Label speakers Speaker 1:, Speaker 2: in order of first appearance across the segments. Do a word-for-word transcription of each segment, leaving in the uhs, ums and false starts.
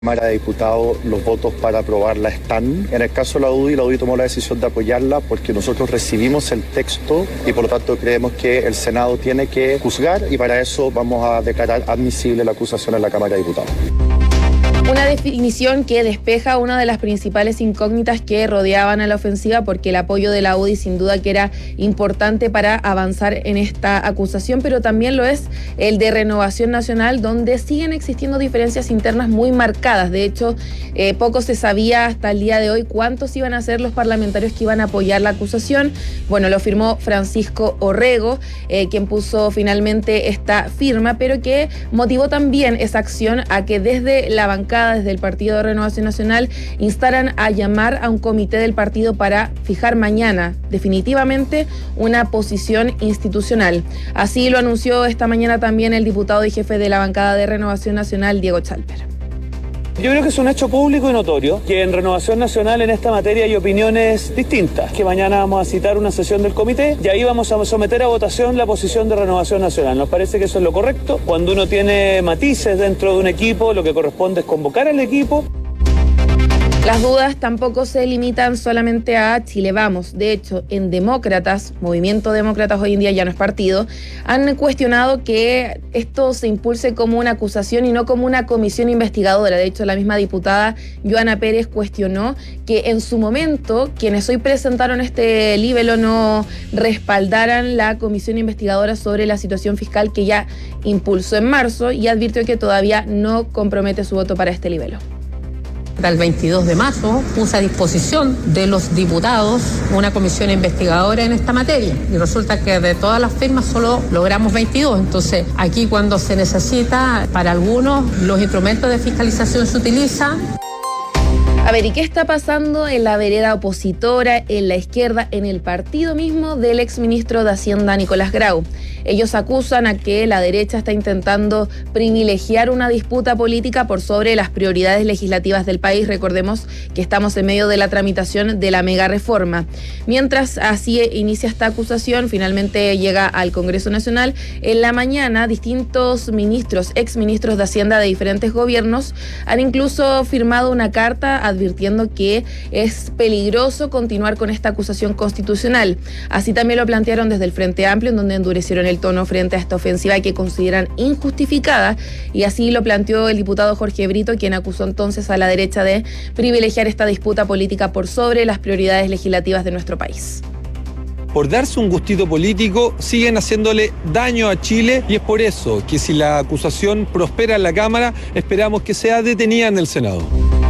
Speaker 1: Cámara de Diputados, los votos para aprobarla están. En el caso de la U D I, la U D I tomó la decisión de apoyarla porque nosotros recibimos el texto y por lo tanto creemos que el Senado tiene que juzgar y para eso vamos a declarar admisible la acusación en la Cámara de Diputados.
Speaker 2: Una definición que despeja una de las principales incógnitas que rodeaban a la ofensiva, porque el apoyo de la U D I sin duda que era importante para avanzar en esta acusación, pero también lo es el de Renovación Nacional, donde siguen existiendo diferencias internas muy marcadas. De hecho, eh, poco se sabía hasta el día de hoy cuántos iban a ser los parlamentarios que iban a apoyar la acusación. Bueno, lo firmó Francisco Orrego, eh, quien puso finalmente esta firma, pero que motivó también esa acción a que desde la bancada desde el Partido de Renovación Nacional instaran a llamar a un comité del partido para fijar mañana definitivamente una posición institucional. Así lo anunció esta mañana también el diputado y jefe de la bancada de Renovación Nacional, Diego Chalper.
Speaker 3: Yo creo que es un hecho público y notorio que en Renovación Nacional en esta materia hay opiniones distintas, que mañana vamos a citar una sesión del comité y ahí vamos a someter a votación la posición de Renovación Nacional. Nos parece que eso es lo correcto. Cuando uno tiene matices dentro de un equipo, lo que corresponde es convocar al equipo.
Speaker 2: Las dudas tampoco se limitan solamente a Chile Vamos. De hecho, en Demócratas, Movimiento Demócratas hoy en día ya no es partido, han cuestionado que esto se impulse como una acusación y no como una comisión investigadora. De hecho, la misma diputada Joana Pérez cuestionó que en su momento quienes hoy presentaron este libelo no respaldaran la comisión investigadora sobre la situación fiscal que ya impulsó en marzo, y advirtió que todavía no compromete su voto para este libelo.
Speaker 4: El veintidós de marzo puse a disposición de los diputados una comisión investigadora en esta materia y resulta que de todas las firmas solo logramos veintidós. Entonces aquí cuando se necesita, para algunos los instrumentos de fiscalización se utilizan.
Speaker 2: A ver, ¿y qué está pasando en la vereda opositora, en la izquierda, en el partido mismo del exministro de Hacienda, Nicolás Grau? Ellos acusan a que la derecha está intentando privilegiar una disputa política por sobre las prioridades legislativas del país. Recordemos que estamos en medio de la tramitación de la mega reforma. Mientras así inicia esta acusación, finalmente llega al Congreso Nacional. En la mañana, distintos ministros, exministros de Hacienda de diferentes gobiernos, han incluso firmado una carta advirtiendo que es peligroso continuar con esta acusación constitucional. Así también lo plantearon desde el Frente Amplio, en donde endurecieron el tono frente a esta ofensiva que consideran injustificada, y así lo planteó el diputado Jorge Brito, quien acusó entonces a la derecha de privilegiar esta disputa política por sobre las prioridades legislativas de nuestro país.
Speaker 5: Por darse un gustito político, siguen haciéndole daño a Chile, y es por eso que si la acusación prospera en la Cámara, esperamos que sea detenida en el Senado.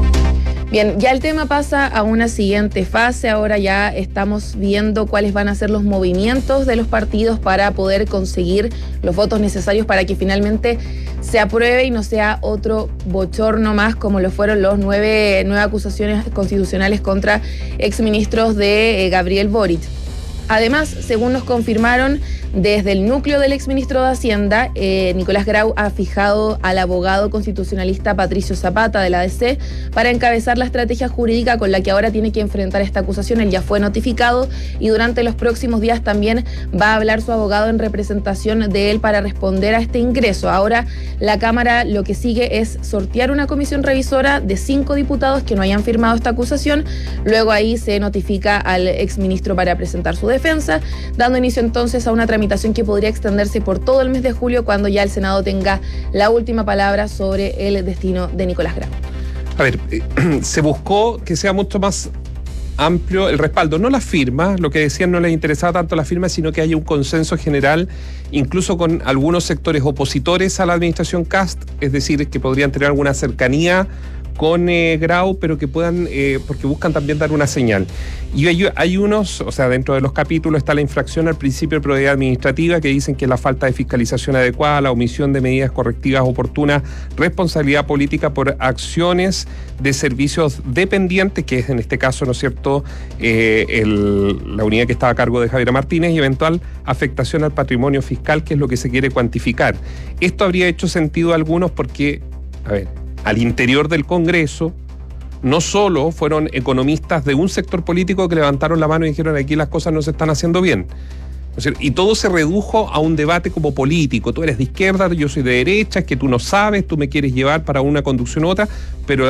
Speaker 2: Bien, ya el tema pasa a una siguiente fase. Ahora ya estamos viendo cuáles van a ser los movimientos de los partidos para poder conseguir los votos necesarios para que finalmente se apruebe y no sea otro bochorno más como lo fueron los nueve, nueve acusaciones constitucionales contra exministros de eh, Gabriel Boric. Además, según nos confirmaron desde el núcleo del exministro de Hacienda, eh, Nicolás Grau ha fijado al abogado constitucionalista Patricio Zapata de la A D C para encabezar la estrategia jurídica con la que ahora tiene que enfrentar esta acusación. Él ya fue notificado y durante los próximos días también va a hablar su abogado en representación de él para responder a este ingreso. Ahora la Cámara lo que sigue es sortear una comisión revisora de cinco diputados que no hayan firmado esta acusación. Luego ahí se notifica al exministro para presentar su defensa, dando inicio entonces a una tramitación que podría extenderse por todo el mes de julio, cuando ya el Senado tenga la última palabra sobre el destino de Nicolás Grau.
Speaker 6: A ver, eh, se buscó que sea mucho más amplio el respaldo, no la firma, lo que decían no les interesaba tanto la firma, sino que haya un consenso general, incluso con algunos sectores opositores a la administración Kast, es decir, que podrían tener alguna cercanía con eh, Grau, pero que puedan, eh, porque buscan también dar una señal. Y hay, hay unos, o sea, dentro de los capítulos está la infracción al principio de probidad administrativa, que dicen que es la falta de fiscalización adecuada, la omisión de medidas correctivas oportunas, responsabilidad política por acciones de servicios dependientes, que es en este caso, ¿no es cierto?, eh, el, la unidad que estaba a cargo de Javier Martínez, y eventual afectación al patrimonio fiscal, que es lo que se quiere cuantificar. Esto habría hecho sentido a algunos porque, a ver, al interior del Congreso, no solo fueron economistas de un sector político que levantaron la mano y dijeron aquí las cosas no se están haciendo bien, ¿no es cierto? Y todo se redujo a un debate como político. Tú eres de izquierda, yo soy de derecha, es que tú no sabes, tú me quieres llevar para una conducción u otra, pero